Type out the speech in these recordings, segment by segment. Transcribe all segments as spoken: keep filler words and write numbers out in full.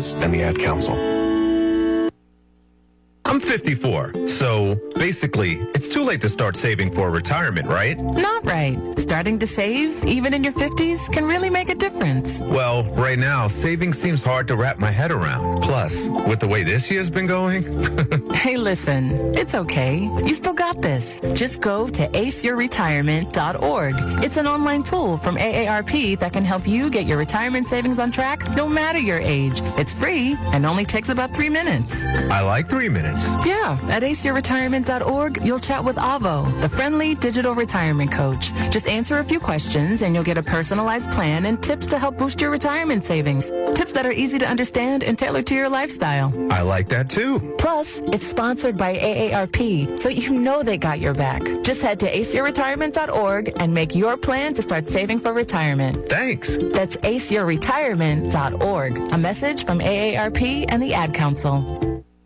and the Ad Council. I'm fifty-four, so basically, it's too late to start saving for retirement, right? Not right. Starting to save, even in your fifties, can really make a difference. Well, right now, saving seems hard to wrap my head around. Plus, with the way this year's been going... Hey, listen, it's okay. You still got this. Just go to ace your retirement dot org. It's an online tool from A A R P that can help you get your retirement savings on track no matter your age. It's free and only takes about three minutes. I like three minutes. Yeah, at ace your retirement dot org, you'll chat with Avo, the friendly digital retirement coach. Just answer a few questions and you'll get a personalized plan and tips to help boost your retirement savings. Tips that are easy to understand and tailored to your lifestyle. I like that too. Plus, it's sponsored by A A R P, so you know they got your back. Just head to ace your retirement dot org and make your plan to start saving for retirement. Thanks. That's ace your retirement dot org. A message from A A R P and the Ad Council.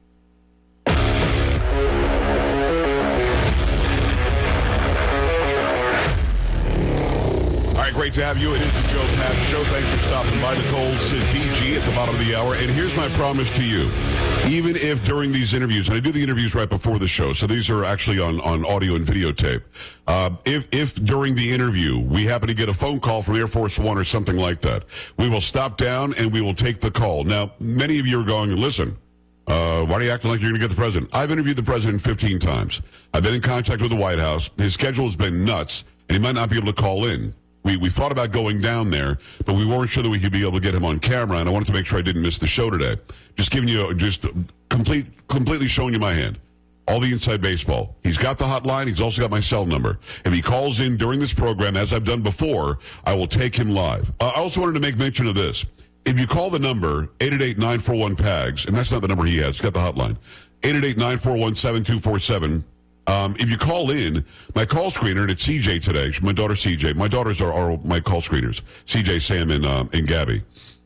Great to have you. It is the Joe Pags Show. Thanks for stopping by. Nicole Siddiqui at the bottom of the hour. And here's my promise to you. Even if during these interviews, and I do the interviews right before the show, so these are actually on, on audio and videotape. Uh, if, if during the interview we happen to get a phone call from Air Force One or something like that, we will stop down and we will take the call. Now, many of you are going, listen, Uh, why are you acting like you're going to get the president? I've interviewed the president fifteen times. I've been in contact with the White House. His schedule has been nuts, and he might not be able to call in. We we thought about going down there, but we weren't sure that we could be able to get him on camera, and I wanted to make sure I didn't miss the show today. Just giving you, just complete, completely showing you my hand. All the inside baseball. He's got the hotline. He's also got my cell number. If he calls in during this program, as I've done before, I will take him live. Uh, I also wanted to make mention of this. If you call the number, eight eight eight, nine four one, P A G S, and that's not the number he has. He's got the hotline, eight eight eight, nine four one, seven two four seven. Um, if you call in, my call screener, and it's C J today, my daughter C J. My daughters are, are my call screeners, C J, Sam, and, um, and Gabby.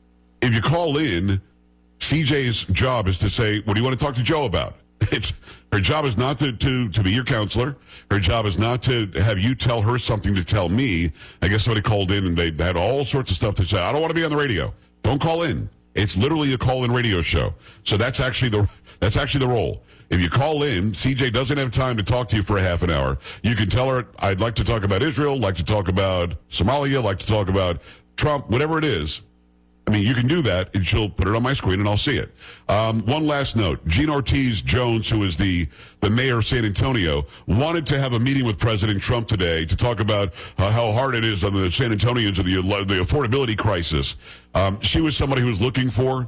If you call in, C J's job is to say, what do you want to talk to Joe about? It's her job is not to, to, to be your counselor. Her job is not to have you tell her something to tell me. I guess somebody called in and they had all sorts of stuff to say. I don't want to be on the radio. Don't call in. It's literally a call-in radio show. So that's actually the that's actually the role. If you call in, C J doesn't have time to talk to you for a half an hour. You can tell her, I'd like to talk about Israel, like to talk about Somalia, like to talk about Trump, whatever it is. I mean, you can do that, and she'll put it on my screen, and I'll see it. Um, one last note. Gene Ortiz Jones, who is the, the mayor of San Antonio, wanted to have a meeting with President Trump today to talk about uh, how hard it is on the San Antonians and the, the affordability crisis. Um, she was somebody who was looking for,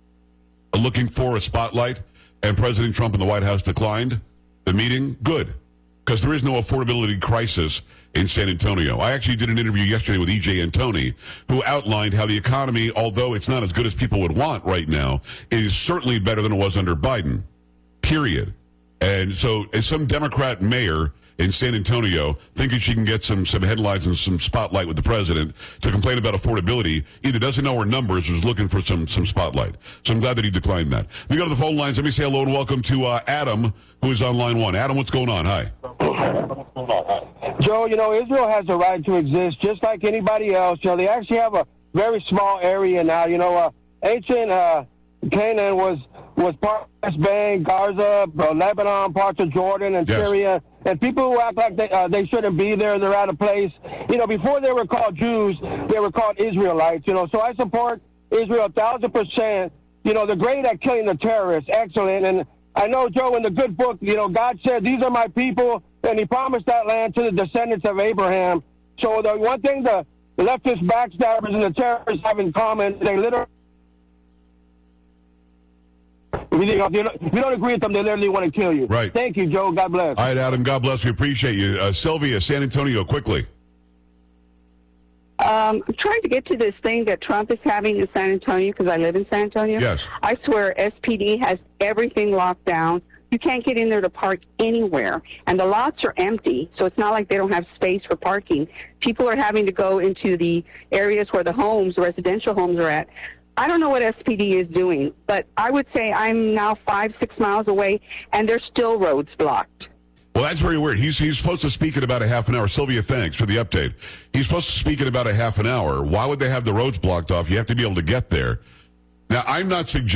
looking for a spotlight, and President Trump and the White House declined the meeting. Good, because there is no affordability crisis in San Antonio. I actually did an interview yesterday with E J Antoni, who outlined how the economy, although it's not as good as people would want right now, is certainly better than it was under Biden, period. And so as some Democrat mayor in San Antonio thinking she can get some, some headlines and some spotlight with the president to complain about affordability, either doesn't know her numbers or is looking for some, some spotlight. So I'm glad that he declined that. We go to the phone lines. Let me say hello and welcome to uh, Adam, who is on line one. Adam, what's going on? Hi. Joe, you know, Israel has a right to exist just like anybody else. You know, they actually have a very small area now. You know, uh, ancient uh, Canaan was was part of West Bank, Gaza, uh, Lebanon, parts of Jordan and yes. Syria. And people who act like they, uh, they shouldn't be there, they're out of place. You know, before they were called Jews, they were called Israelites. You know, so I support Israel a thousand percent. You know, they're great at killing the terrorists. Excellent. And I know, Joe, in the good book, you know, God said, these are my people, and he promised that land to the descendants of Abraham. So the one thing the leftist backstabbers and the terrorists have in common, they literally, if you don't, if you don't agree with them, they literally want to kill you. Right. Thank you, Joe. God bless. All right, Adam, God bless. We appreciate you. Uh, Sylvia, San Antonio, quickly. Um, I'm trying to get to this thing that Trump is having in San Antonio because I live in San Antonio. Yes. I swear S P D has everything locked down. You can't get in there to park anywhere. And the lots are empty, so it's not like they don't have space for parking. People are having to go into the areas where the homes, the residential homes are at. I don't know what S P D is doing, but I would say I'm now five, six miles away, and there's still roads blocked. Well, that's very weird. He's he's supposed to speak in about a half an hour. Sylvia, thanks for the update. He's supposed to speak in about a half an hour. Why would they have the roads blocked off? You have to be able to get there. Now, I'm not suggesting